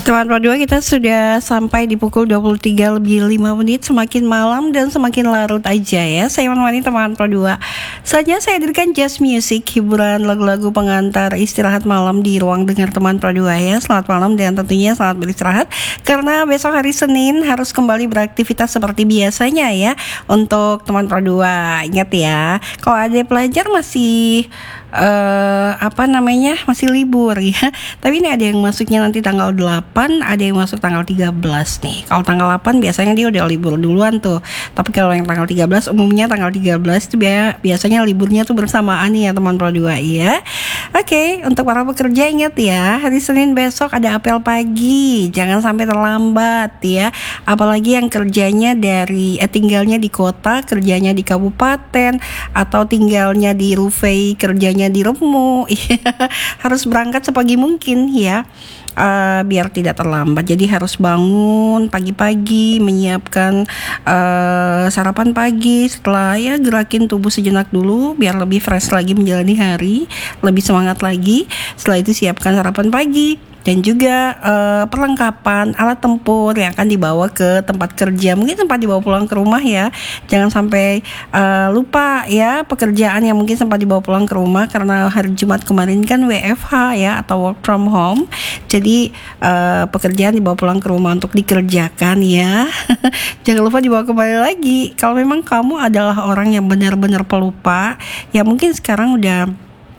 Teman Pro 2, kita sudah sampai di pukul 23 lebih 5 menit. Semakin malam dan semakin larut aja ya. Saya menemani teman Pro 2. Saja saya hadirkan jazz music, hiburan lagu-lagu pengantar istirahat malam di ruang dengar teman Pro 2 ya. Selamat malam dan tentunya selamat beristirahat, karena besok hari Senin harus kembali beraktivitas seperti biasanya ya. Untuk teman Pro 2, ingat ya, kalau ada pelajar masih masih libur ya. Tapi ini ada yang masuknya nanti tanggal 8, ada yang masuk tanggal 13 nih. Kalau tanggal 8 biasanya dia udah libur duluan tuh. Tapi kalau yang tanggal 13, umumnya tanggal 13 itu biasanya liburnya tuh bersamaan nih ya teman Pro 2 ya. Oke, untuk para pekerja ingat ya, hari Senin besok ada apel pagi. Jangan sampai terlambat ya. Apalagi yang kerjanya tinggalnya di kota, kerjanya di kabupaten, atau tinggalnya di Rufai, kerjanya di Remu. Harus berangkat sepagi mungkin ya, biar tidak terlambat. Jadi harus bangun pagi-pagi, menyiapkan sarapan pagi. Setelah ya gerakin tubuh sejenak dulu biar lebih fresh lagi menjalani hari, lebih semangat lagi. Setelah itu siapkan sarapan pagi dan juga perlengkapan alat tempur yang akan dibawa ke tempat kerja. Mungkin sempat dibawa pulang ke rumah ya. Jangan sampai lupa ya pekerjaan yang mungkin sempat dibawa pulang ke rumah, karena hari Jumat kemarin kan WFH ya, atau work from home. Jadi pekerjaan dibawa pulang ke rumah untuk dikerjakan ya. Jangan lupa dibawa kembali lagi. Kalau memang kamu adalah orang yang benar-benar pelupa, ya mungkin sekarang udah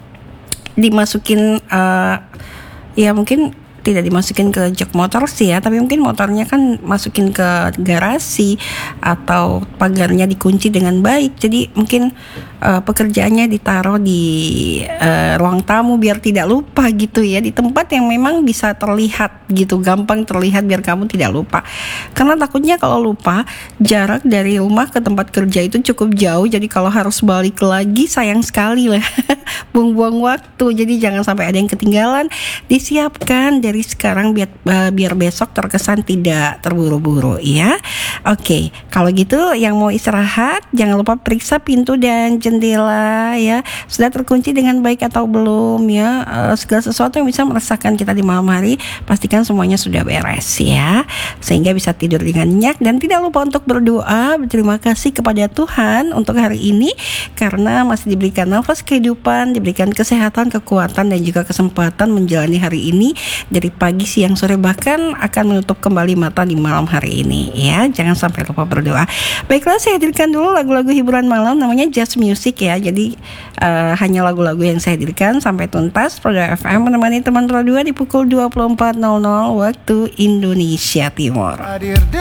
dimasukin ya mungkin tidak dimasukin ke jok motor sih ya, tapi mungkin motornya kan masukin ke garasi atau pagarnya dikunci dengan baik. Jadi mungkin pekerjaannya ditaruh di ruang tamu biar tidak lupa gitu ya, di tempat yang memang bisa terlihat gitu, gampang terlihat biar kamu tidak lupa. Karena takutnya kalau lupa, jarak dari rumah ke tempat kerja itu cukup jauh, jadi kalau harus balik lagi sayang sekali lah. Buang-buang waktu. Jadi jangan sampai ada yang ketinggalan. Disiapkan dari sekarang biar besok terkesan tidak terburu-buru ya. Oke, kalau gitu yang mau istirahat jangan lupa periksa pintu dan jendela ya, sudah terkunci dengan baik atau belum ya. Segala sesuatu yang bisa meresahkan kita di malam hari, pastikan semuanya sudah beres ya, sehingga bisa tidur dengan nyenyak. Dan tidak lupa untuk berdoa, berterima kasih kepada Tuhan untuk hari ini, karena masih diberikan nafas kehidupan, diberikan kesehatan, kekuatan, dan juga kesempatan menjalani hari ini dari pagi, siang, sore, bahkan akan menutup kembali mata di malam hari ini ya. Jangan sampai lupa berdoa. Baiklah, saya hadirkan dulu lagu-lagu hiburan malam, namanya jazz music ya. Jadi hanya lagu-lagu yang saya hadirkan sampai tuntas. Pro 2 FM menemani teman Pro 2 di pukul 24.00 waktu Indonesia Timur.